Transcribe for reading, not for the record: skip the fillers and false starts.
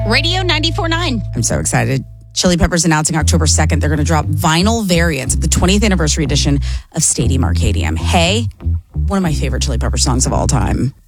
Radio 94.9. I'm so excited. Chili Peppers announcing October 2nd they're going to drop vinyl variants of the 20th anniversary edition of Stadium Arcadium. Hey, one of my favorite Chili Pepper songs of all time.